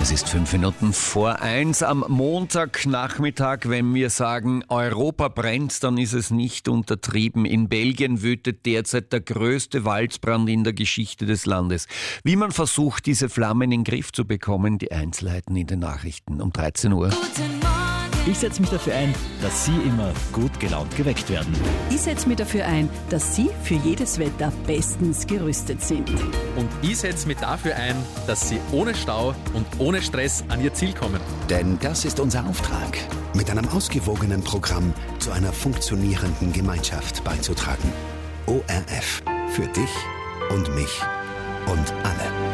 Es ist 5 Minuten vor 1 am Montagnachmittag. Wenn wir sagen, Europa brennt, dann ist es nicht untertrieben. In Belgien wütet derzeit der größte Waldbrand in der Geschichte des Landes. Wie man versucht, diese Flammen in den Griff zu bekommen, die Einzelheiten in den Nachrichten um 13 Uhr. Ich setze mich dafür ein, dass Sie immer gut gelaunt geweckt werden. Ich setze mich dafür ein, dass Sie für jedes Wetter bestens gerüstet sind. Und ich setze mich dafür ein, dass Sie ohne Stau und ohne Stress an Ihr Ziel kommen. Denn das ist unser Auftrag, mit einem ausgewogenen Programm zu einer funktionierenden Gemeinschaft beizutragen. ORF. Für dich und mich und alle.